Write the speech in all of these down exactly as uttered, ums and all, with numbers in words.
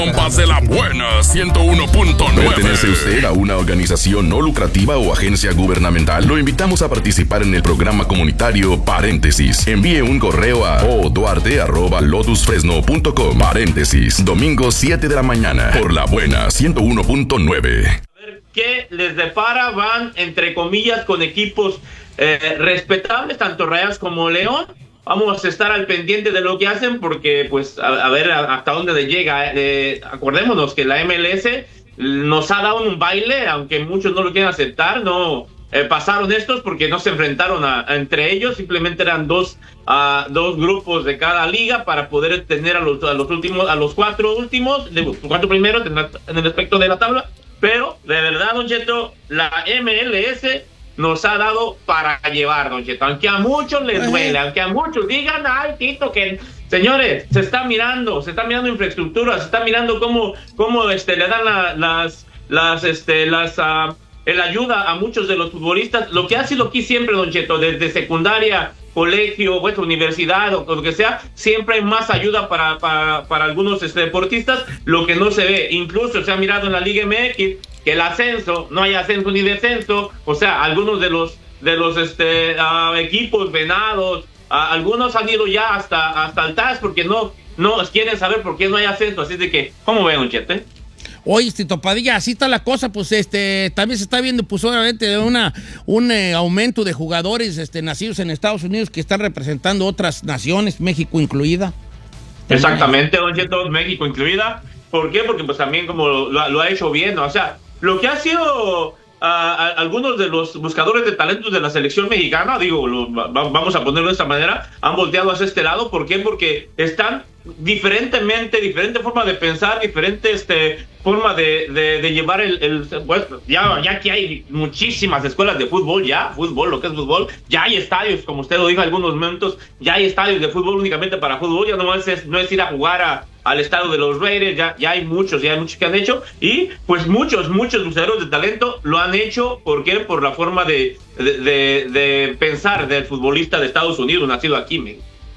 Compas de la buena ciento uno punto nueve. ¿Pertenece usted a una organización no lucrativa o agencia gubernamental? Lo invitamos a participar en el programa comunitario Paréntesis. Envíe un correo a oduarte arroba lotus fresno punto com. Paréntesis, domingo siete de la mañana, por la buena ciento uno punto nueve. A ver qué les depara. Van, entre comillas, con equipos eh, respetables, tanto Rayados como León. Vamos a estar al pendiente de lo que hacen porque, pues, a, a ver hasta dónde llega. Eh, acordémonos que la M L S nos ha dado un baile, aunque muchos no lo quieren aceptar. No eh, pasaron estos porque no se enfrentaron a, a entre ellos. Simplemente eran dos, uh, dos grupos de cada liga para poder tener a los, a los últimos, a los cuatro últimos, de, cuatro primeros en, la, en el aspecto de la tabla. Pero, de verdad, Don Cheto, la M L S nos ha dado para llevar, Don Cheto, aunque a muchos les duele, aunque a muchos digan, ay, Tito, que señores, se está mirando, se está mirando infraestructura, se está mirando cómo, cómo este, le dan la, las, las, este, las, uh, el ayuda a muchos de los futbolistas, lo que ha sido aquí siempre, Don Cheto, desde secundaria, colegio, pues, universidad o lo que sea, siempre hay más ayuda para, para, para algunos este, deportistas, lo que no se ve, incluso se ha mirado en la Liga M X, que el ascenso, no hay ascenso ni descenso, o sea, algunos de los de los este uh, equipos venados, uh, algunos han ido ya hasta hasta el T A S porque no no quieren saber por qué no hay ascenso, así de que, ¿cómo ven, Chete? Oye, Tito Padilla, así está la cosa, pues este también se está viendo, pues obviamente una un eh, aumento de jugadores este nacidos en Estados Unidos que están representando otras naciones, México incluida. Exactamente, Don Cheto, México incluida. ¿Por qué? Porque pues también como lo, lo ha hecho bien, ¿no? O sea, lo que ha sido uh, a, algunos de los buscadores de talentos de la selección mexicana, digo, lo, va, vamos a ponerlo de esta manera, han volteado hacia este lado. ¿Por qué? Porque están diferentemente, diferente forma de pensar, diferente este, forma de, de, de llevar el... el pues, ya, ya que hay muchísimas escuelas de fútbol, ya, fútbol, lo que es fútbol, ya hay estadios, como usted lo dijo en algunos momentos, ya hay estadios de fútbol únicamente para fútbol, ya no es, no es ir a jugar a al estadio de los Raiders, ya, ya hay muchos, ya hay muchos que han hecho, y pues muchos, muchos buscadores de talento lo han hecho. ¿Por qué? Por la forma de, de, de, de pensar del futbolista de Estados Unidos, nacido aquí, men.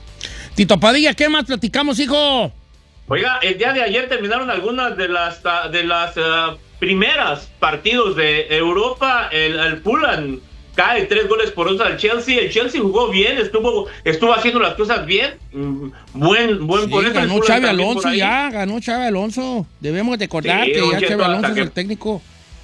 Tito Padilla, ¿qué más platicamos, hijo? Oiga, el día de ayer terminaron algunas de las de las uh, primeras partidos de Europa. El, el Fulham cae tres goles por dos al Chelsea. El Chelsea jugó bien, estuvo estuvo haciendo las cosas bien. Buen buen sí, por eso. Ganó Xabi Alonso ya, ganó Xabi Alonso. Debemos de acordar sí, que ya Xabi Alonso que... es el técnico.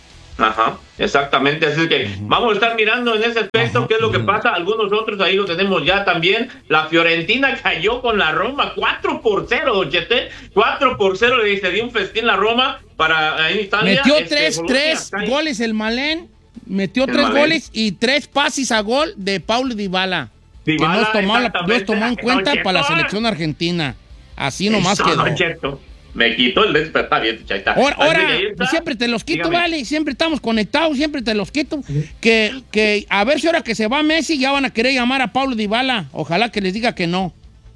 Ajá, exactamente, así que uh-huh. vamos a estar mirando en ese aspecto uh-huh. qué es lo que pasa. Algunos otros ahí lo tenemos ya también. La Fiorentina cayó con la Roma cuatro por cero, Chete, cuatro por cero, le dio un festín la Roma para ahí en Italia. Metió este, tres, Bolonia, tres cae. goles el Malén, metió el tres Malén. goles y tres pases a gol de Paulo Dybala, Dybala que nos tomó, la, nos tomó en cuenta no, para la selección argentina. Así nomás Eso, quedó. No, Cheto. Me quitó el despertar, está bien, ahí está. Ahora, ahora siempre te los quito, dígame. Vale, siempre estamos conectados, siempre te los quito. Que, que a ver si ahora que se va Messi ya van a querer llamar a Paulo Dybala. Ojalá que les diga que no.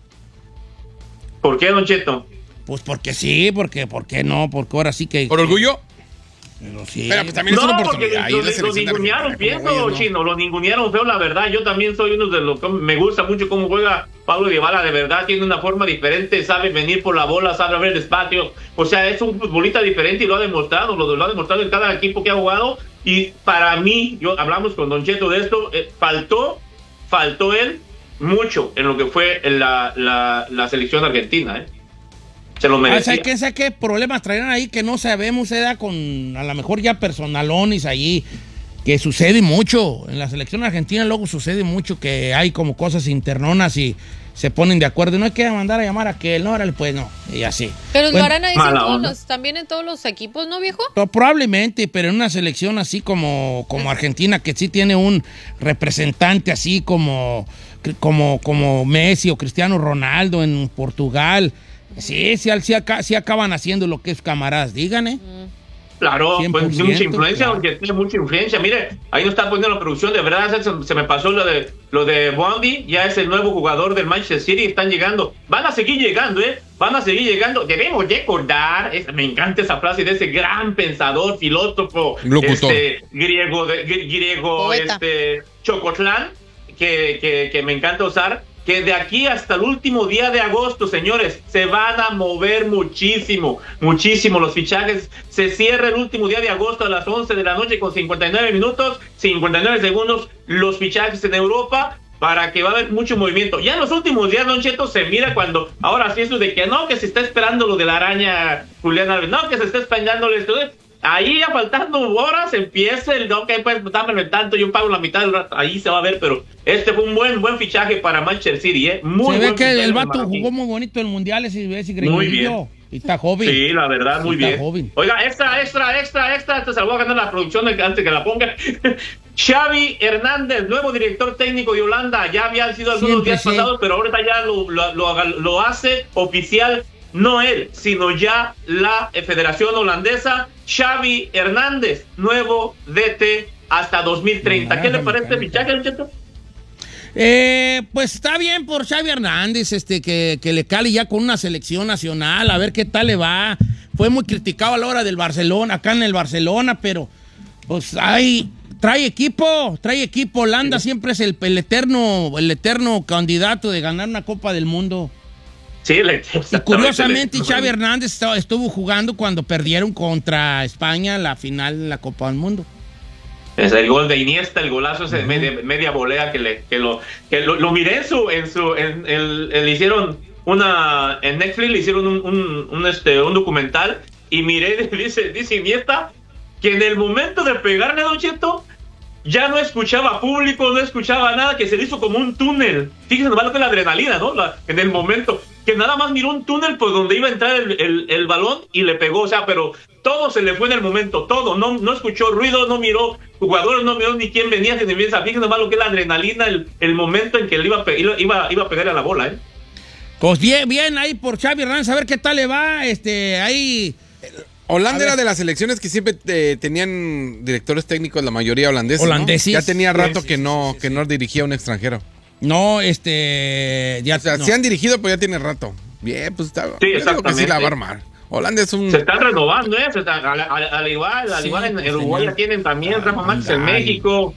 ¿Por qué, Don Cheto? Pues porque sí, porque, ¿por qué no? Porque ahora sí que... ¿Por orgullo? Pero sí. Pero pues también no, es una oportunidad. Lo, lo, lo ningunearon, pienso, no. Chino, lo ningunearon feo, la verdad. Yo también soy uno de los que me gusta mucho cómo juega Paulo Dybala, de verdad, tiene una forma diferente, sabe venir por la bola, sabe ver el espacio. O sea, es un futbolista diferente y lo ha demostrado, lo, lo ha demostrado en cada equipo que ha jugado. Y para mí, yo hablamos con Don Cheto de esto, eh, faltó, faltó él mucho en lo que fue la, la, la selección argentina, ¿eh? Se lo merecía. Ah, ¿qué, ¿Sabe qué problemas traerán ahí que no sabemos? Se da con a lo mejor ya personalones ahí, que sucede mucho. En la selección argentina luego sucede mucho que hay como cosas internonas y se ponen de acuerdo. No hay que mandar a llamar a aquel, no, órale, pues no, y así. Pero bueno, lo harán ahí en todos los, también en todos los equipos, ¿no, viejo? No, probablemente, pero en una selección así como, como Argentina, que sí tiene un representante así como, como, como Messi o Cristiano Ronaldo en Portugal. Sí, sí, sí, acá, sí acaban haciendo lo que es camaradas, digan, ¿eh? Claro, pues tiene mucha influencia, claro. Porque tiene mucha influencia. Mire, ahí nos está poniendo la producción, de verdad, se, se me pasó lo de lo de Bondi, ya es el nuevo jugador del Manchester City, están llegando, van a seguir llegando, ¿eh? Van a seguir llegando. Debemos recordar, es, me encanta esa frase de ese gran pensador, filósofo, Locutor. este, griego, de, griego, Poeta. este, Chocotlán, que, que, que me encanta usar. que de aquí hasta el último día de agosto, señores, se van a mover muchísimo, muchísimo los fichajes. Se cierra el último día de agosto a las once de la noche con cincuenta y nueve minutos, cincuenta y nueve segundos, los fichajes en Europa, para que va a haber mucho movimiento. Ya en los últimos días, Don Cheto, se mira cuando, ahora sí eso de que no, que se está esperando lo de la araña Julián Álvarez, no, que se está esperando esto. Ahí ya faltando horas empieza el, ok, pues dame tanto, yo pago la mitad, ahí se va a ver, pero este fue un buen buen fichaje para Manchester City, ¿eh? Muy se buen ve que el vato Martín. Jugó muy bonito en mundiales y ves y muy bien. Y está joven. Sí, la verdad, muy está bien. Joven. Oiga, extra, extra, extra, extra, esto se lo voy a ganar la producción antes que la ponga. Xavi Hernández, nuevo director técnico de Holanda, ya habían sido algunos Siempre días sí. pasados, pero ahorita ya lo, lo, lo, lo hace oficial, no él, sino ya la Federación Holandesa. Xavi Hernández, nuevo D T hasta dos mil treinta. ¿Qué le parece este fichaje, Cheto? Eh, pues está bien por Xavi Hernández, este, que, que le cale ya con una selección nacional, a ver qué tal le va. Fue muy criticado a la hora del Barcelona, acá en el Barcelona, pero pues hay, trae equipo, trae equipo. Holanda sí. Siempre es el, el eterno, el eterno candidato de ganar una Copa del Mundo. Sí, le, y curiosamente Xavi Hernández estuvo jugando cuando perdieron contra España la final de la Copa del Mundo. Es el gol de Iniesta, el golazo ese de media, media volea que le que lo que lo, lo miré en su en su en el, el hicieron una en Netflix le hicieron un, un, un este un documental y miré dice dice Iniesta que en el momento de pegarle a Don Cheto ya no escuchaba público, no escuchaba nada, que se le hizo como un túnel. Fíjense nomás lo que es la adrenalina, ¿no? La, en el momento que nada más miró un túnel por donde iba a entrar el, el, el balón y le pegó, o sea, pero todo se le fue en el momento, todo, no, no escuchó ruido, no miró jugadores, no miró ni quién venía, ni bien, fíjense nomás lo que es la adrenalina, el, el momento en que él iba a, iba, iba, iba a pegar a la bola, ¿eh? Pues bien, bien ahí por Xavi Hernández, a ver qué tal le va, este, ahí... Holanda era de las selecciones que siempre eh, tenían directores técnicos, la mayoría holandeses, holandeses. ¿no? Ya tenía rato sí, sí, que no sí, sí, que sí. no dirigía a un extranjero. No, este... Ya, O sea, no. sí han dirigido, pero ya tiene rato. Bien, pues está. Sí, yo digo que sí la va a exactamente. armar. Holanda es un... Se están renovando, ¿eh? Se están, al, al, al igual, al Sí, igual en pues, Uruguay señor. ya tienen también Rafa Márquez en Ay. México,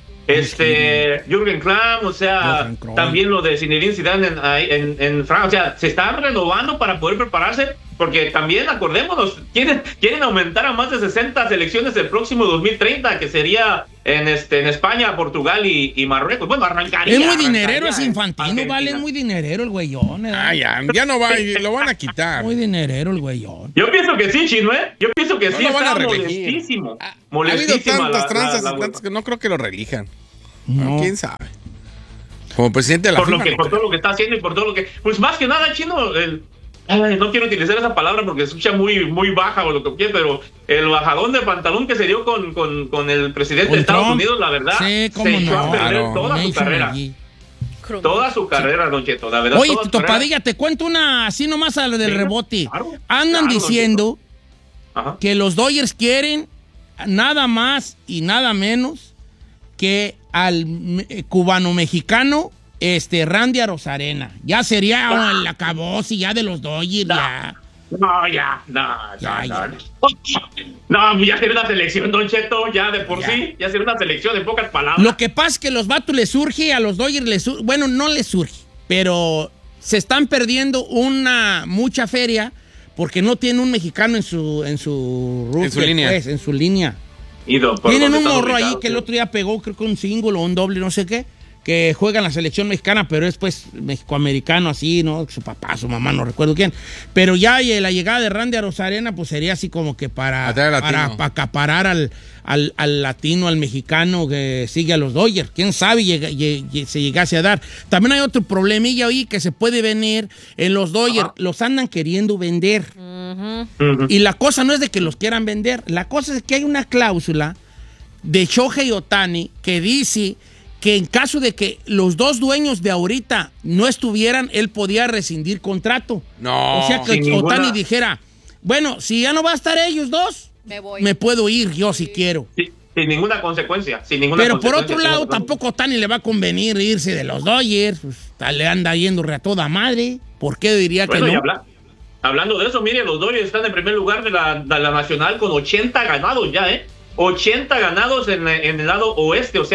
este Jürgen Klopp, o sea, Jürgen Klopp. también lo de Zinedine Zidane en, ahí en, en Francia, o sea, se están renovando para poder prepararse, porque también, acordémonos, quieren, quieren aumentar a más de sesenta selecciones el próximo dos mil treinta, que sería en este en España, Portugal y, y Marruecos. Bueno, arrancaría. Es muy arrancaría dinerero, es en infantino, Argentina. vale, es muy dinerero el güeyón. ¿eh? Ah, ya, ya no va, lo van a quitar. Muy dinerero el güeyón. Yo pienso que sí, Chino, ¿eh? Yo pienso que No sí, lo van a está reelegir. molestísimo. Ha, ha habido molestísima tantas la- tranzas la- la y tantas que no creo que lo reelijan. No. ¿Quién sabe? Como presidente de la por lo FIFA, que no por creo. todo lo que está haciendo y por todo lo que pues más que nada, Chino, el, ay, no quiero utilizar esa palabra porque se escucha muy muy baja o lo que quiera, pero el bajadón de pantalón que se dio con, con, con el presidente Con de Estados Trump. Unidos, la verdad, Sí, cómo se echó no. a perder Claro. toda su Nation carrera, allí. toda su carrera, Don Cheto, la verdad. Oye, toda su Tito carrera. Padilla, te cuento una así nomás a lo del Sí, rebote. claro, Andan claro, diciendo Ajá. que los Dodgers quieren nada más y nada menos que al eh, cubano-mexicano este, Randy Arozarena. Ya sería Ah. el acabose ya de los Dodgers, ya. No, ya, no, Ya, no, ya. no. No, ya sería una selección, Don Cheto, ya de por Ya. sí, ya sería una selección en pocas palabras. Lo que pasa es que a los vatos les surge, a los Dodgers les surge, bueno, no les surge, pero se están perdiendo una mucha feria porque no tienen un mexicano en su en su, En su roster, línea. pues, en su línea. Y do- por Tienen donde un están morro ahí ubicados, que el sí. otro día pegó, creo que un single o un doble, no sé qué, que juega en la selección mexicana, pero es pues mexicoamericano así, ¿no? Su papá, su mamá, no recuerdo quién. Pero ya eh, la llegada de Randy Arozarena, pues sería así como que para, Atraer al para, latino. para acaparar al, al, al latino, al mexicano que sigue a los Dodgers. Quién sabe llega- lleg- se llegase a dar. También hay otro problemilla ahí que se puede venir en los Dodgers. Ajá. Los andan queriendo vender. Ujú. Y la cosa no es de que los quieran vender, la cosa es que hay una cláusula de Shohei Ohtani que dice que en caso de que los dos dueños de ahorita no estuvieran, él podía rescindir contrato. No. O sea que Sin ninguna- Ohtani dijera, bueno, si ya no va a estar ellos dos, Me voy. me puedo ir yo si quiero. Sí, sin ninguna consecuencia, sin ninguna Pero por consecuencia, otro lado, señor Blanco. tampoco a Ohtani le va a convenir irse de los Dodgers, pues, le anda yendo re a toda madre. ¿Por qué diría Bueno, que y no? habla- hablando de eso, mire, los Dodgers están en primer lugar de la, de la nacional con ochenta ganados ya, ¿eh? ochenta ganados en, en el lado oeste, o sea,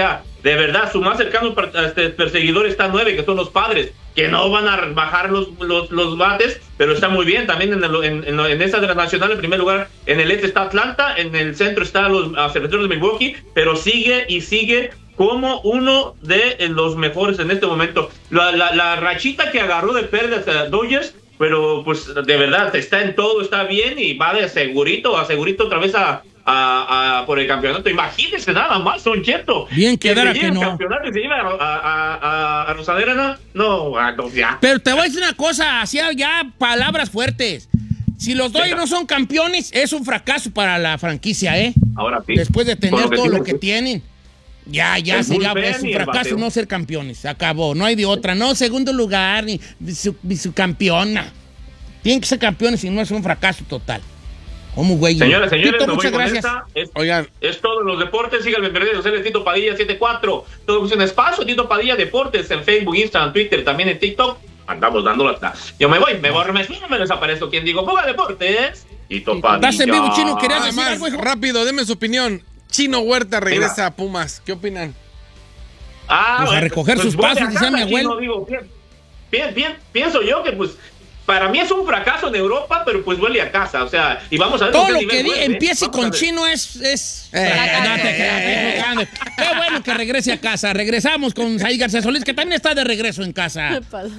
de verdad, su más cercano este, perseguidor está nueve, que son los Padres, que no van a bajar los, los, los bates, pero está muy bien. También en, el, en, en, en esta de la nacional, en primer lugar, en el este está Atlanta, en el centro está los Cerveceros de Milwaukee, pero sigue y sigue como uno de los mejores en este momento. La, la, la rachita que agarró de pérdidas a Dodgers, pero pues de verdad, está en todo, está bien y va de segurito, a segurito otra vez a... A, a, por el campeonato. Imagínense nada más, Don Cheto. Bien quedara que, que no. Campeonato y se lleva a, a, a, a Rosadera, no, no, a, no, ya. Pero te voy a decir una cosa, así ya palabras fuertes. Si los Dodgers no son campeones, es un fracaso para la franquicia, ¿eh? Ahora sí. Después de tener lo todo tiene, lo que tienen. Ya, ya el sería bullpen es un y el fracaso bateo. no ser campeones. Se acabó, no hay de otra. No segundo lugar, ni, ni su, ni su campeona. Tienen que ser campeones, si no es un fracaso total. ¿Cómo, güey? Señoras, señores, Tito, me muchas voy con gracias. esta. Es, Oigan. es todo en los deportes. Síganme en redes sociales, Tito Padilla setenta y cuatro. Todo es un espacio, Tito Padilla Deportes, en Facebook, Instagram, Twitter, también en TikTok. Andamos dando la... Yo me voy, me borro, me sueno, me desaparezco. ¿Quién digo? Ponga Deportes. Tito Padilla. Estás en vivo, Chino, querías Nada decir más, algo, hijo? rápido, denme su opinión. Chino Huerta regresa Venga. a Pumas. ¿Qué opinan? Ah, Pues a recoger sus vuelve pasos, a decía casa, mi abuelo. Chino, digo, bien, bien, bien, pienso yo que pues para mí es un fracaso en Europa, pero pues vuelve a casa, o sea, y vamos a ver Todo con lo qué que nivel di, vuelve, ¿eh? empiece Vamos a con ver. Chino es... es... Eh, No te eh, creas, eh, estoy jugando. Qué bueno que regrese a casa. Regresamos con Saí García Solís, que también está de regreso en casa.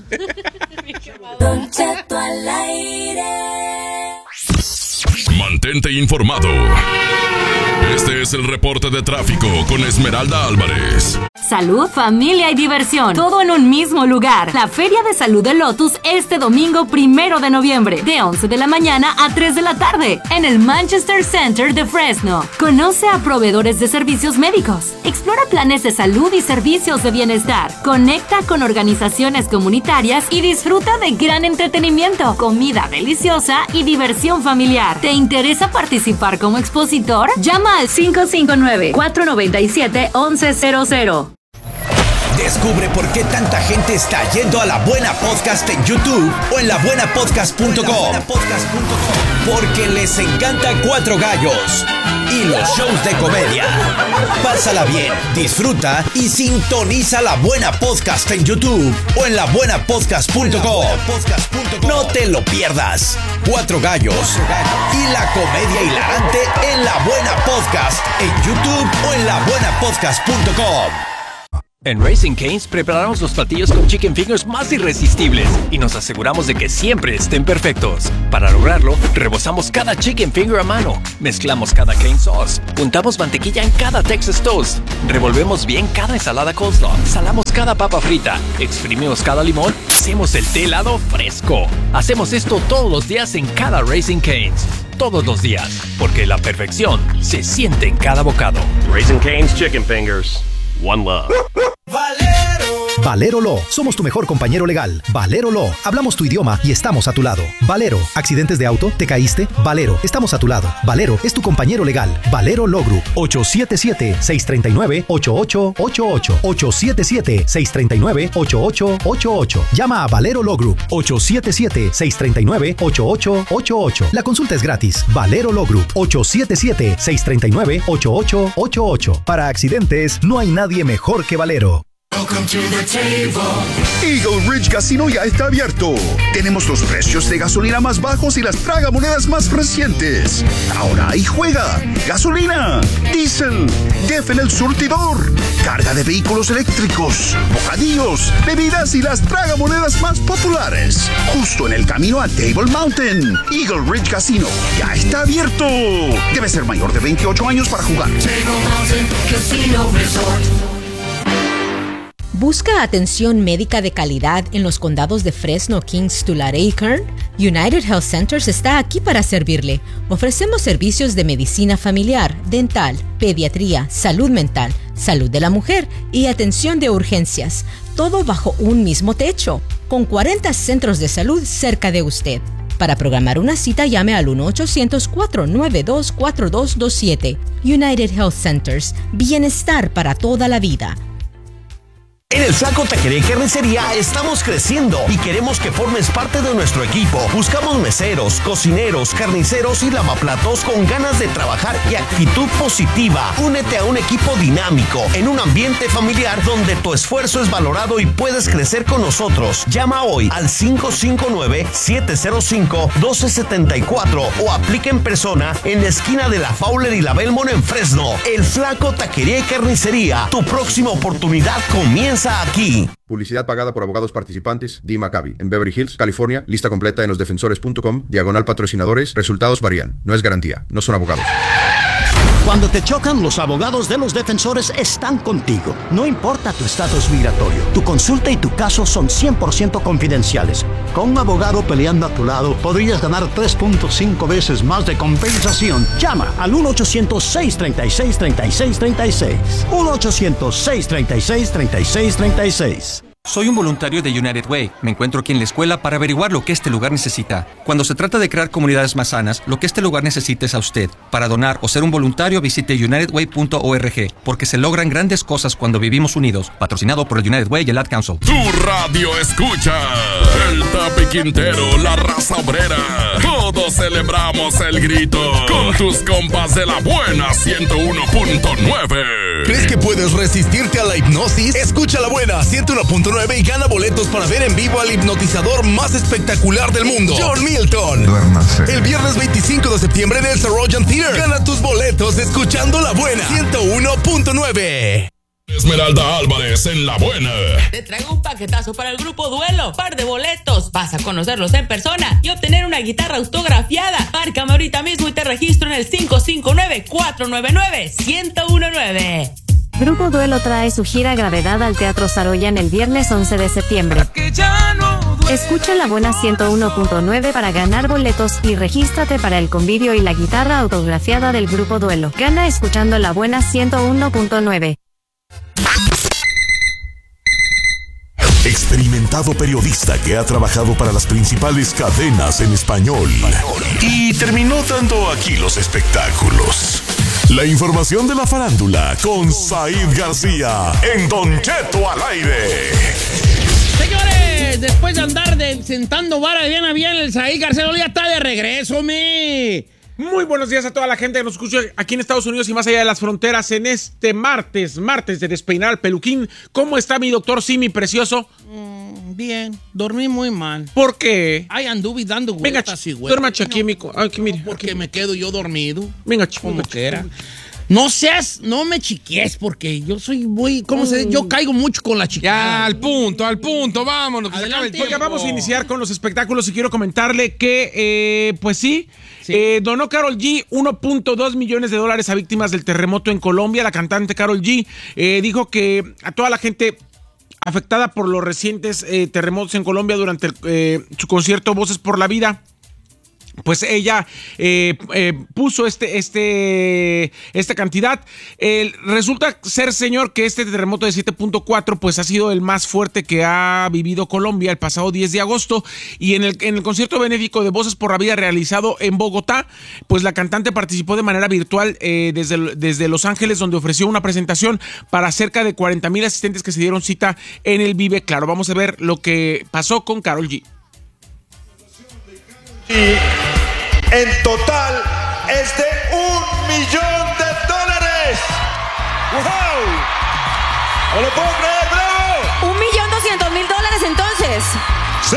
Don Cheto al aire. Mantente informado. Este es el reporte de tráfico con Esmeralda Álvarez. Salud, familia y diversión, todo en un mismo lugar. La Feria de Salud de Lotus este domingo primero de noviembre, de once de la mañana a tres de la tarde, en el Manchester Center de Fresno. Conoce a proveedores de servicios médicos, explora planes de salud y servicios de bienestar, conecta con organizaciones comunitarias y disfruta de gran entretenimiento, comida deliciosa y diversión familiar. ¿Te interesa participar como expositor? Llama al cinco cinco nueve, cuatro nueve siete, once cero cero. Descubre por qué tanta gente está yendo a La Buena Podcast en YouTube o en la buena podcast punto com. Porque les encanta Cuatro Gallos y los shows de comedia. Pásala bien, disfruta y sintoniza La Buena Podcast en YouTube o en la buena podcast punto com. No te lo pierdas. Cuatro Gallos y la comedia hilarante en La Buena Podcast en YouTube o en la buena podcast punto com. En Raising Cane's preparamos los platillos con chicken fingers más irresistibles y nos aseguramos de que siempre estén perfectos. Para lograrlo, rebozamos cada chicken finger a mano, mezclamos cada cane sauce, untamos mantequilla en cada Texas toast, revolvemos bien cada ensalada coleslaw, salamos cada papa frita, exprimimos cada limón, hacemos el té helado fresco. Hacemos esto todos los días en cada Raising Cane's. Todos los días, porque la perfección se siente en cada bocado. Raising Cane's Chicken Fingers. One love. Valero Law. Somos tu mejor compañero legal. Valero Law. Hablamos tu idioma y estamos a tu lado. Valero. ¿Accidentes de auto? ¿Te caíste? Valero. Estamos a tu lado. Valero es tu compañero legal. Valero Law Group. ocho siete siete, seis tres nueve, ocho ocho ocho ocho. ocho siete siete, seis tres nueve, ocho ocho ocho ocho. Llama a Valero Law Group. ocho siete siete, seis tres nueve, ocho ocho ocho ocho. La consulta es gratis. Valero Law Group. ocho siete siete, seis tres nueve, ocho ocho ocho ocho. Para accidentes, no hay nadie mejor que Valero. Eagle Ridge Casino ya está abierto. Tenemos los precios de gasolina más bajos y las tragamonedas más recientes. Ahora ahí juega gasolina, diésel, D E F en el surtidor, carga de vehículos eléctricos, bocadillos, bebidas y las tragamonedas más populares. Justo en el camino a Table Mountain. Eagle Ridge Casino ya está abierto. Debe ser mayor de veintiocho años para jugar. ¿Busca atención médica de calidad en los condados de Fresno, Kings, Tulare y Kern? United Health Centers está aquí para servirle. Ofrecemos servicios de medicina familiar, dental, pediatría, salud mental, salud de la mujer y atención de urgencias, todo bajo un mismo techo, con cuarenta centros de salud cerca de usted. Para programar una cita, llame al uno ochocientos, cuatro nueve dos, cuatro dos dos siete. United Health Centers, bienestar para toda la vida. En el Flaco Taquería y Carnicería estamos creciendo y queremos que formes parte de nuestro equipo. Buscamos meseros, cocineros, carniceros y lavaplatos con ganas de trabajar y actitud positiva. Únete a un equipo dinámico, en un ambiente familiar donde tu esfuerzo es valorado y puedes crecer con nosotros. Llama hoy al cinco cinco nueve, siete cero cinco, uno dos siete cuatro o aplica en persona en la esquina de la Fowler y la Belmont en Fresno. El Flaco Taquería y Carnicería. Tu próxima oportunidad comienza aquí. Publicidad pagada por abogados participantes. Dee Maccabi, en Beverly Hills, California. Lista completa en los defensores punto com. Diagonal patrocinadores. Resultados varían. No es garantía. No son abogados. Cuando te chocan, los abogados de los defensores están contigo. No importa tu estatus migratorio. Tu consulta y tu caso son cien por ciento confidenciales. Con un abogado peleando a tu lado, podrías ganar tres punto cinco veces más de compensación. Llama al uno ochocientos, seis treinta y seis, treinta y seis treinta y seis. uno ochocientos, seis treinta y seis, treinta y seis treinta y seis. Soy un voluntario de United Way. Me encuentro aquí en la escuela para averiguar lo que este lugar necesita. Cuando se trata de crear comunidades más sanas, lo que este lugar necesita es a usted. Para donar o ser un voluntario, visite united way punto org, porque se logran grandes cosas cuando vivimos unidos. Patrocinado por el United Way y el Ad Council. Tu radio escucha el Tapi Quintero, la raza obrera. Todos celebramos el grito con tus compas de la buena ciento uno punto nueve. ¿Crees que puedes resistirte a la hipnosis? Escucha la buena ciento uno punto nueve y gana boletos para ver en vivo al hipnotizador más espectacular del mundo, John Milton. Duérmase. El viernes veinticinco de septiembre en el Soroyan Theater. Gana tus boletos escuchando la buena ciento uno punto nueve. Esmeralda Álvarez en la buena. Te traigo un paquetazo para el grupo Duelo. Par de boletos. Vas a conocerlos en persona y obtener una guitarra autografiada. Márcame ahorita mismo y te registro en el cinco cinco nueve, cuatro nueve nueve, uno cero uno nueve. Grupo Duelo trae su gira Gravedad al Teatro Saroyan el viernes once de septiembre. Escucha la buena ciento uno punto nueve para ganar boletos y regístrate para el convivio y la guitarra autografiada del Grupo Duelo. Gana escuchando la buena ciento uno punto nueve. Experimentado periodista que ha trabajado para las principales cadenas en español y terminó dando aquí los espectáculos. La información de la farándula con Said García en Don Cheto al aire. Señores, después de andar de, sentando vara bien a bien, el Said García ya está de regreso, me. Muy buenos días a toda la gente que nos escucha aquí en Estados Unidos y más allá de las fronteras en este martes, martes de despeinar al peluquín. ¿Cómo está mi doctor Simi precioso? Mm, bien, dormí muy mal. ¿Por qué? Ay, anduve dando vueltas. Venga, y vueltas. Duerma aquí, no, mi... aquí, mire, no, porque aquí. me quedo yo dormido. Venga, chico. Como quiera. No seas, no me chiquies porque yo soy muy, ¿cómo mm. se dice? Yo caigo mucho con la chiquita. Ya, al punto, al punto, vámonos. Que se porque vamos a iniciar con los espectáculos y quiero comentarle que, eh, pues sí, sí. Eh, donó Karol G uno punto dos millones de dólares a víctimas del terremoto en Colombia. La cantante Karol G eh, dijo que a toda la gente afectada por los recientes eh, terremotos en Colombia durante el, eh, su concierto Voces por la Vida, pues ella eh, eh, puso este, este, esta cantidad. Eh, resulta ser, señor, que este terremoto de siete punto cuatro pues ha sido el más fuerte que ha vivido Colombia el pasado diez de agosto. Y en el, en el concierto benéfico de Voces por la Vida realizado en Bogotá, pues la cantante participó de manera virtual eh, desde, desde Los Ángeles, donde ofreció una presentación para cerca de cuarenta mil asistentes que se dieron cita en el Vive Claro. Vamos a ver lo que pasó con Karol G. Y en total es de un millón de dólares. ¡Wow! ¡No lo puedo creer, bravo! Un millón doscientos mil dólares entonces. Sí.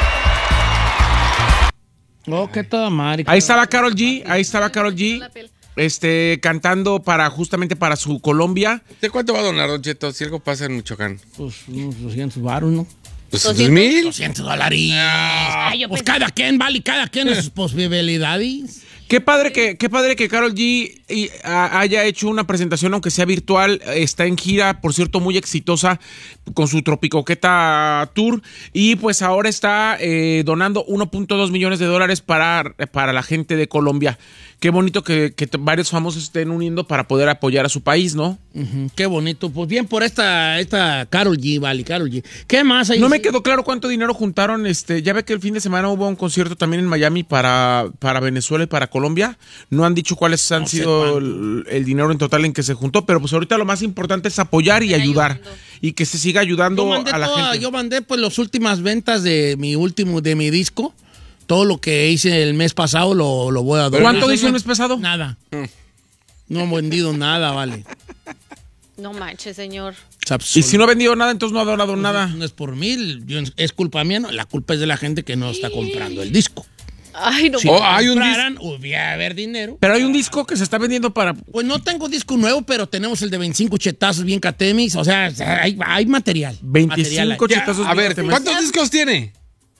Oh, qué toda madre. Ahí estaba Karol G, ahí estaba Karol G, este, cantando para, justamente para su Colombia. ¿De cuánto va a donar, Don Cheto, si algo pasa en Michoacán? Pues unos doscientos baros, ¿no? ¿doscientos mil? doscientos dólares. Ah, pues pensé... cada quien, vale, cada quien sus posibilidades. Qué padre que, qué padre que Karol G y, a, haya hecho una presentación, aunque sea virtual. Está en gira, por cierto, muy exitosa con su Tropicoqueta Tour. Y pues ahora está eh, donando uno punto dos millones de dólares para, para la gente de Colombia. qué bonito que, que t- varios famosos estén uniendo para poder apoyar a su país, ¿no? Uh-huh, qué bonito. Pues bien por esta, esta Karol G, vale, Karol G. ¿Qué más hay? No me quedó claro cuánto dinero juntaron. Este, ya ve que el fin de semana hubo un concierto también en Miami para, para Venezuela y para Colombia. No han dicho cuáles han No sé sido el, el dinero en total en que se juntó, pero pues ahorita lo más importante es apoyar y ayudar. Ayudando. Y que se siga ayudando yo mandé a la toda, gente. Yo mandé pues las últimas ventas de mi último, de mi disco. Todo lo que hice el mes pasado lo, lo voy a dar. ¿Cuánto hizo el mes pasado? Nada. No he vendido nada, vale. No manches, señor. Y si no ha vendido nada, entonces no ha donado pues nada. No es por mí, yo, es culpa mía, no. La culpa es de la gente que no está comprando el disco. Ay, no. Si Oh, hay un compraran, hubiera haber dinero. Pero hay un disco que se está vendiendo para... Pues no tengo disco nuevo, pero tenemos el de veinticinco chetazos bien catemis. O sea, hay, hay material. veinticinco material chetazos ya, a ver, ¿cuántos discos tiene?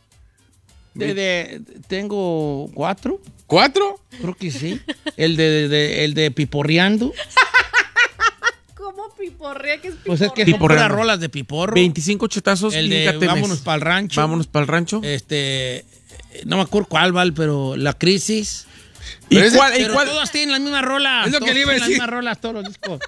De, de, tengo cuatro. ¿Cuatro? Creo que sí. El de, de, de- el de Piporreando. ¿Cómo piporrea? ¿Qué es Pues es que son Piporreando. puras rolas de piporro. veinticinco chetazos El bien de catemes. Vámonos pa'l rancho. Vámonos para el rancho. Este, no me acuerdo cuál, Val, pero La Crisis. ¿Y Pero ese- cuál- y pero cuál- todas tienen la misma rola. Es lo Todos que le iba a tienen decir. las mismas rolas, todos los discos.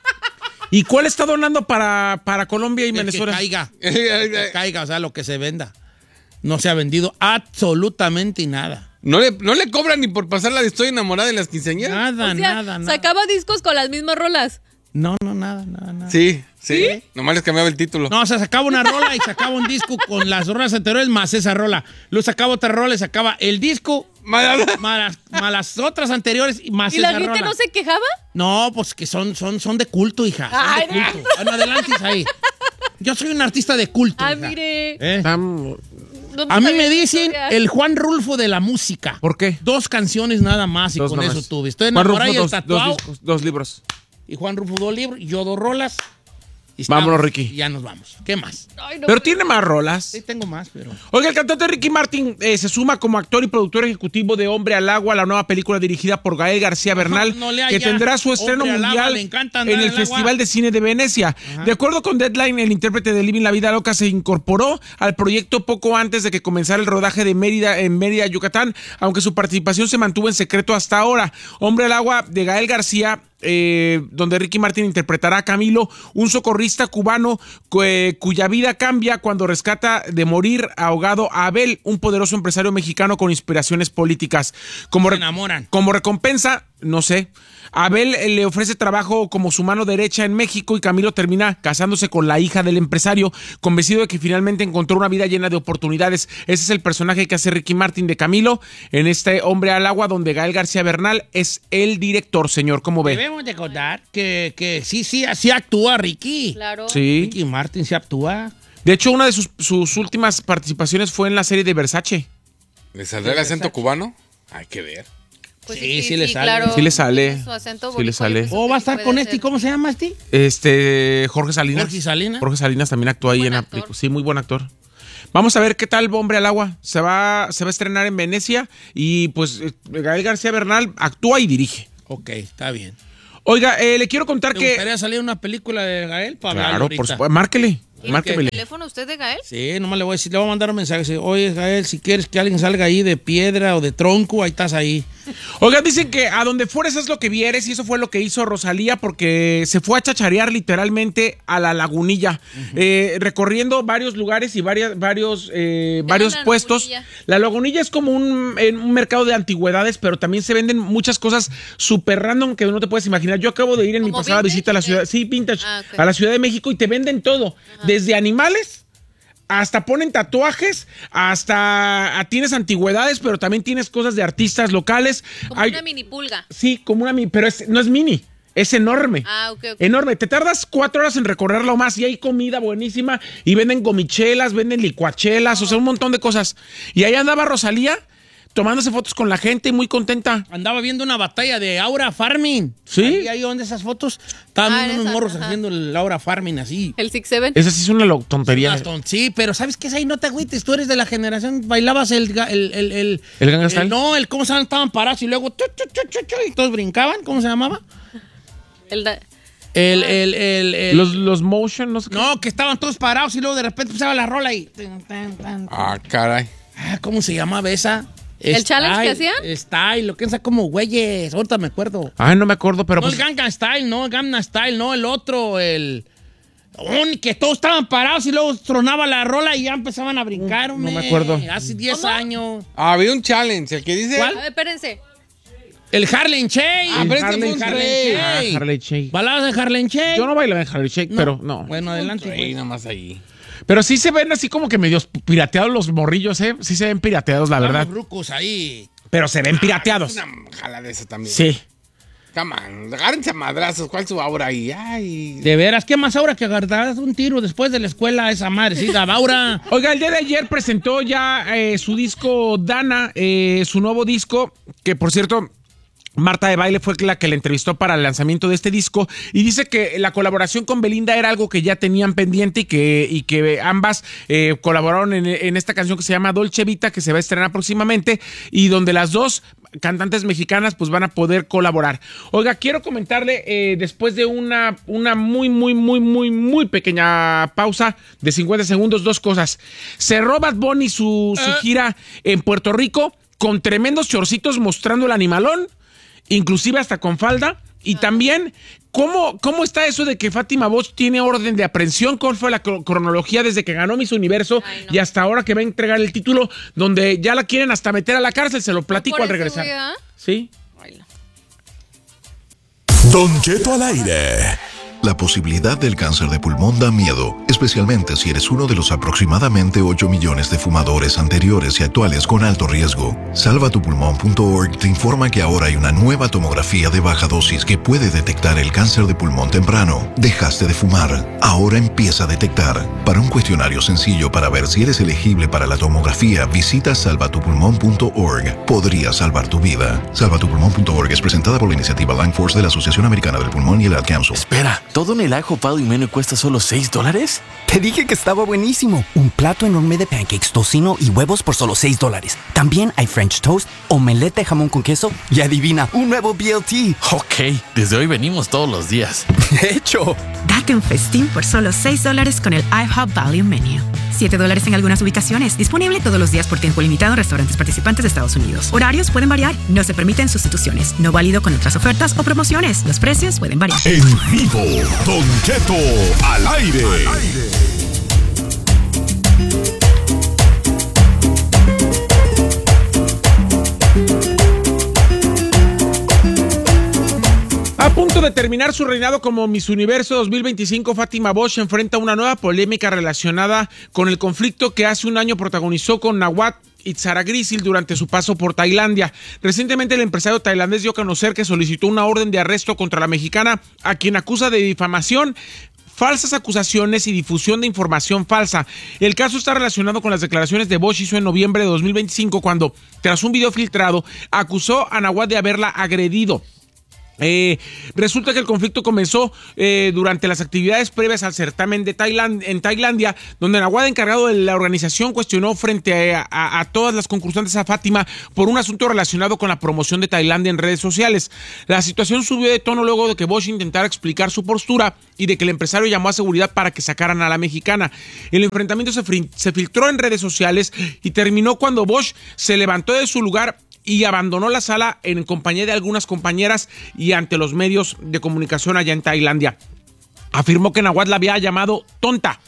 ¿Y cuál está donando para, para Colombia y El Venezuela? que caiga. El que caiga, o sea, lo que se venda. No se ha vendido absolutamente nada. ¿No le, ¿No le cobran ni por pasar la de Estoy enamorada de las quinceañeras? Nada, O sea, nada, nada. sacaba discos con las mismas rolas. No, no, nada, nada, nada. Sí, sí, nomás les cambiaba el título. No, o sea, sacaba una rola y sacaba un disco con las rolas anteriores más esa rola. Luego sacaba otra rola y sacaba el disco más las, más las otras anteriores y más ¿Y la esa gente rola. no se quejaba? No, pues que son, son, son de culto, hija. Son Ay, de culto. Bueno, adelante, ahí. Yo soy un artista de culto. Ah, hija. mire. ¿Eh? No A mí sabía me esa dicen historia. el Juan Rulfo de la música. ¿Por qué? Dos canciones nada más y Dos con nomás. eso tuve. Estoy Juan enamorado y Rulfo, el dos, dos, tatuado. discos, dos libros. Y Juan Rulfo dos libros y yo dos rolas. Y Vámonos, estamos, Ricky. y ya nos vamos. ¿Qué más? Ay, no, Pero tiene más rolas. Sí, tengo más, pero... Oiga, el cantante Ricky Martin eh, se suma como actor y productor ejecutivo de Hombre al Agua, la nueva película dirigida por Gael García Bernal, No le que haya. tendrá su estreno Hombre al Agua, mundial le encanta andar en el en el agua. Festival de Cine de Venecia. De acuerdo con Deadline, el intérprete de Living la Vida Loca se incorporó al proyecto poco antes de que comenzara el rodaje de Mérida en Mérida, Yucatán, aunque su participación se mantuvo en secreto hasta ahora. Hombre al Agua de Gael García, Eh, donde Ricky Martin interpretará a Camilo, un socorrista cubano cu- cuya vida cambia cuando rescata de morir ahogado a Abel, un poderoso empresario mexicano con inspiraciones políticas. Como, Se re- enamoran. como recompensa, no sé, Abel eh, le ofrece trabajo como su mano derecha en México y Camilo termina casándose con la hija del empresario, convencido de que finalmente encontró una vida llena de oportunidades. Ese es el personaje que hace Ricky Martin de Camilo en este Hombre al Agua, donde Gael García Bernal es el director, señor. ¿Cómo ve? Debemos de contar que, que sí, sí, sí actúa Ricky. Claro. Sí. Ricky Martin sí actúa. De hecho, una de sus, sus últimas participaciones fue en la serie de Versace. ¿Le saldrá el acento cubano? Hay que ver. Pues Sí, sí le sale. claro. Sí le sale. Su acento Sí le boricua, sale. yo pienso ¿O va a que estar puede con ser. este? ¿Cómo se llama este? Este, Jorge Salinas. Jorge Salinas. Jorge Salinas también actúa ahí Buen en la actor. película. Sí, muy buen actor. Vamos a ver qué tal Hombre al Agua. Se va, se va a estrenar en Venecia y pues eh, Gael García Bernal actúa y dirige. Ok, está bien. Oiga, eh, le quiero contar ¿Te que... gustaría salir una película de Gael para hablarlo Claro, ahorita? por supuesto. Márquele. ¿Y Márquemele. el teléfono usted de Gael? Sí, nomás le voy a decir, le voy a mandar un mensaje. Dice, oye, Gael, si quieres que alguien salga ahí de piedra o de tronco, ahí estás ahí. Oigan, dicen que a donde fueres es lo que vieres y eso fue lo que hizo Rosalía porque se fue a chacharear literalmente a la lagunilla, eh, recorriendo varios lugares y varias, varios, eh, varios la puestos. Lagunilla? La lagunilla es como un, en un mercado de antigüedades, pero también se venden muchas cosas súper random que no te puedes imaginar. Yo acabo de ir en mi ¿Como pasada vintage visita a la o qué? ciudad, sí, vintage, Ah, ok. a la Ciudad de México y te venden todo, desde animales hasta ponen tatuajes, hasta tienes antigüedades, pero también tienes cosas de artistas locales. Como Hay- una mini pulga. Sí, como una mini, pero es- no es mini, es enorme. Ah, ok, ok. Enorme. Te tardas cuatro horas en recorrerlo más y hay comida buenísima y venden gomichelas, venden licuachelas, o sea, un montón de cosas. Y ahí andaba Rosalía tomándose fotos con la gente y muy contenta. Andaba viendo una batalla de Aura Farming. ¿Sí? Ahí, ahí donde esas fotos. Estaban Ah, viendo unos esa, morros ajá. haciendo el Aura Farming así. El Six Seven. Esa sí es una lo- tontería. Unas ton- Sí, pero ¿sabes qué es ahí? No te agüites. Tú eres de la generación. Bailabas el. ga- El, el, el, ¿El Gangnam Style? No, el cómo se llama? Estaban parados y luego. tu, tu, tu, tu, tu, y todos brincaban. ¿Cómo se llamaba? El da- El. el, el, el- Los, los motion, no sé qué. No, que estaban todos parados y luego de repente empezaba la rola y. Tan, tan, tan. Ah, caray. Ah, ¿cómo se llamaba esa? ¿El challenge que hacían? Style, lo que es como güeyes, ahorita me acuerdo. Ay, no me acuerdo, pero no pues... el Gangnam Style, no el Gangnam Style, no el otro, el... Un, que todos estaban parados y luego tronaba la rola y ya empezaban a brincar. No me acuerdo. Hace diez años. Ah, había un challenge, el que dice... ¿Cuál? A ver, espérense. El Harlem Shake. Ah, pero este Harlem, fue un Harlem Shake. Shake. Ah, Harlem Shake. Baladas de Harlem Shake. Yo no bailaba en Harlem Shake, No. pero no. Bueno, adelante. Ahí Pues. nomás ahí. Pero sí se ven así como que medios pirateados los morrillos, ¿eh? Sí se ven pirateados, la verdad. Los rucos ahí. Pero se ven pirateados. Una jala de esa también. Sí. Come on, agárrense a madrazos. ¿Cuál es su aura ahí? Ay. De veras, ¿qué más ahora que agarras un tiro después de la escuela esa madre? Sí, Gabaura. Oiga, el día de ayer presentó ya eh, su disco Dana, eh, su nuevo disco, que por cierto... Marta de Baile fue la que le entrevistó para el lanzamiento de este disco y dice que la colaboración con Belinda era algo que ya tenían pendiente y que, y que ambas eh, colaboraron en, en esta canción que se llama Dolce Vita, que se va a estrenar próximamente y donde las dos cantantes mexicanas pues van a poder colaborar. Oiga, quiero comentarle eh, después de una, una muy, muy, muy, muy, muy pequeña pausa de cincuenta segundos, dos cosas. Cerró Bad Bunny su, su gira en Puerto Rico con tremendos chorcitos mostrando el animalón, inclusive hasta con falda. Y también, ¿cómo, ¿cómo está eso de que Fátima Bosch tiene orden de aprehensión? ¿Cuál fue la cro- cronología desde que ganó Miss Universo Ay, no. y hasta ahora que va a entregar el título, donde ya la quieren hasta meter a la cárcel? Se lo platico Por al ese regresar. güey, ¿ah? ¿Sí? Ay, no. Don Cheto al aire. La posibilidad del cáncer de pulmón da miedo, especialmente si eres uno de los aproximadamente ocho millones de fumadores anteriores y actuales con alto riesgo. salva tu pulmón punto org te informa que ahora hay una nueva tomografía de baja dosis que puede detectar el cáncer de pulmón temprano. Dejaste de fumar, ahora empieza a detectar. Para un cuestionario sencillo para ver si eres elegible para la tomografía, visita salva tu pulmón punto org. Podría salvar tu vida. salva tu pulmón punto org es presentada por la iniciativa Lung Force de la Asociación Americana del Pulmón y el Ad Council. Espera, ¿todo en el ajo palo y menú cuesta solo seis dólares? Te dije que estaba buenísimo. Un plato enorme de pancakes, tocino y huevos por solo seis dólares. También hay French toast, omelette de jamón con queso y adivina, un nuevo B L T. Ok, desde hoy venimos todos los días. ¡Hecho! Date un festín por solo seis dólares con el IHOP Value Menu. siete dólares en algunas ubicaciones. Disponible todos los días por tiempo limitado en restaurantes participantes de Estados Unidos. Horarios pueden variar. No se permiten sustituciones. No válido con otras ofertas o promociones. Los precios pueden variar. En vivo, Don Cheto al aire. A punto de terminar su reinado como Miss Universo dos mil veinticinco, Fátima Bosch enfrenta una nueva polémica relacionada con el conflicto que hace un año protagonizó con Nawat Itzaragrisil durante su paso por Tailandia. Recientemente el empresario tailandés dio a conocer que solicitó una orden de arresto contra la mexicana, a quien acusa de difamación, falsas acusaciones y difusión de información falsa. El caso está relacionado con las declaraciones de Bosch hizo en noviembre de dos mil veinticinco cuando, tras un video filtrado, acusó a Nawat de haberla agredido. Eh, resulta que el conflicto comenzó eh, durante las actividades previas al certamen de Tailand, en Tailandia, donde Nawat, encargado de la organización, cuestionó frente a, a, a todas las concursantes a Fátima por un asunto relacionado con la promoción de Tailandia en redes sociales. La situación subió de tono luego de que Bosch intentara explicar su postura y de que el empresario llamó a seguridad para que sacaran a la mexicana. El enfrentamiento se, fri- se filtró en redes sociales y terminó cuando Bosch se levantó de su lugar y abandonó la sala en compañía de algunas compañeras y ante los medios de comunicación allá en Tailandia. Afirmó que Nawat la había llamado tonta.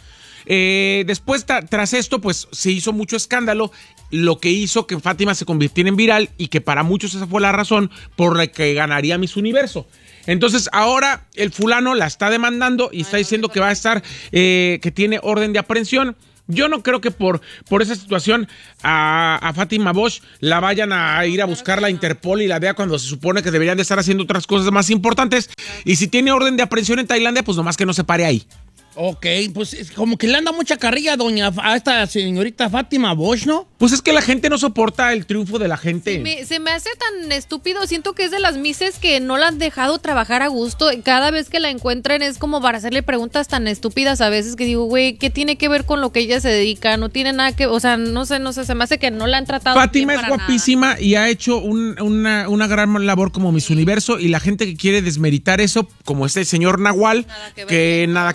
Eh, después, tra- tras esto, pues se hizo mucho escándalo, lo que hizo que Fátima se convirtiera en viral y que para muchos esa fue la razón por la que ganaría Miss Universo. Entonces ahora el fulano la está demandando y está diciendo que va a estar, eh, que tiene orden de aprehensión. Yo no creo que por, por esa situación a, a Fátima Bosch la vayan a ir a buscar la Interpol y la D E A cuando se supone que deberían de estar haciendo otras cosas más importantes. Y si tiene orden de aprehensión en Tailandia, pues nomás que no se pare ahí. Ok, pues es como que le anda mucha carrilla doña, a esta señorita Fátima Bosch, ¿no? Pues es que la gente no soporta el triunfo de la gente. Se me, se me hace tan estúpido. Siento que es de las mises que no la han dejado trabajar a gusto. Cada vez que la encuentran es como para hacerle preguntas tan estúpidas a veces que digo, güey, ¿qué tiene que ver con lo que ella se dedica? No tiene nada que... O sea, no sé, no sé, se me hace que no la han tratado Fátima bien es para guapísima nada. y ha hecho un- una, una gran labor como Miss Universo, y la gente que quiere desmeritar eso, como este señor Nahual, Nada que ver. que nada que ver,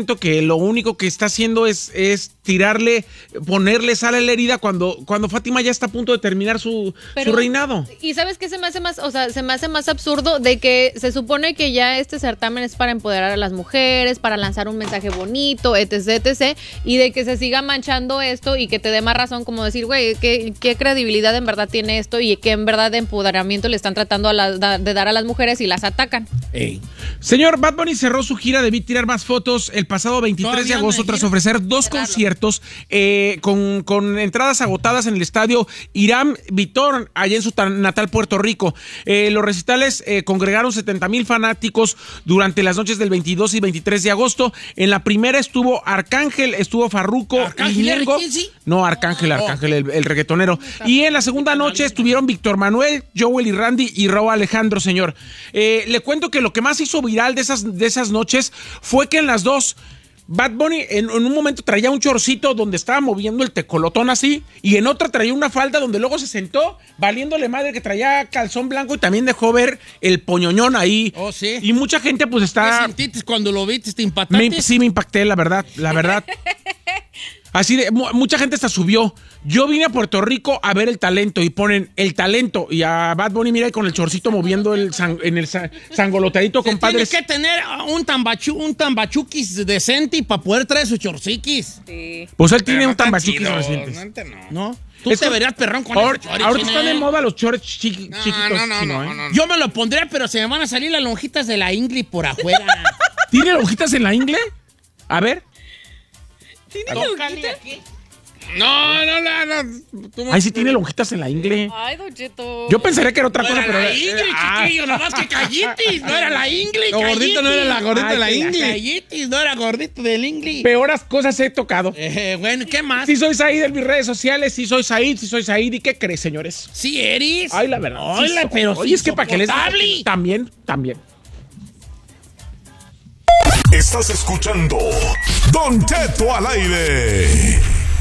siento que lo único que está haciendo es, es tirarle, ponerle sal a la herida cuando, cuando Fátima ya está a punto de terminar su, Pero, su reinado. Y ¿sabes qué se me hace más, o sea, se me hace más absurdo? De que se supone que ya este certamen es para empoderar a las mujeres, para lanzar un mensaje bonito, etc, etc, y de que se siga manchando esto y que te dé más razón como decir, güey, ¿qué, qué credibilidad en verdad tiene esto y qué en verdad de empoderamiento le están tratando a la, de dar a las mujeres y las atacan? Ey. Señor, Bad Bunny cerró su gira de Beat Tirar Más Fotos el pasado veintitrés de agosto tras ofrecer dos Cerrarlo. conciertos eh, con, con entradas agotadas en el estadio Irán Vitor, allá en su natal Puerto Rico. Eh, los recitales eh, congregaron setenta mil fanáticos durante las noches del veintidós y veintitrés de agosto. En la primera estuvo Arcángel, estuvo Farruko y Ñengo. No, Arcángel, Arcángel, el, el reggaetonero. Y en la segunda noche estuvieron Víctor Manuel, Joel y Randy y Raúl Alejandro, señor. Eh, le cuento que lo que más hizo viral de esas, de esas noches fue que en las dos Bad Bunny en, en un momento traía un chorcito donde estaba moviendo el tecolotón así, y en otra traía una falda donde luego se sentó valiéndole madre que traía calzón blanco y también dejó ver el poñoñón ahí. Oh, sí. Y mucha gente pues está... ¿Qué sentiste cuando lo viste? ¿Te impactaste? Me, sí, me impacté, la verdad, la verdad. Así de, mucha gente hasta subió. Yo vine a Puerto Rico a ver el talento y ponen el talento y a Bad Bunny, mira, con el chorcito moviendo el san, en el san, sangolotadito, compadres. Tiene que tener un, tambachu, un tambachuquis decente para poder traer sus chorciquis. Sí. Pues él tiene no un tambachuquis reciente. No. ¿No? Tú es te verías perrón con ahora, ese ahorita están de moda los shorts chiqui, no, chiquitos. No, no, chino, no, ¿eh? no, no. Yo me lo pondría, pero se me van a salir las lonjitas de la ingle por afuera. ¿Tiene lonjitas en la ingle? A ver. ¿Tiene lonjitas? No, no, no, no. Ay, sí tiene lonjitas en la ingle. Ay, Don Cheto. Yo pensaría que era otra no cosa, era pero... la ingle, chiquillo, nada más que callitis. No era la ingle, Lo gordito no era la gordita de la ingle. Callitis, no era gordito del ingle. Peoras cosas he tocado. Eh, bueno, ¿qué más? Sí soy Said en mis redes sociales, sí soy Said, sí soy Said. ¿Y qué crees, señores? Sí eres. Ay, la verdad. Ay, sí la, pero Oye, sí es que para que les... También, también. Estás escuchando Don Cheto al aire.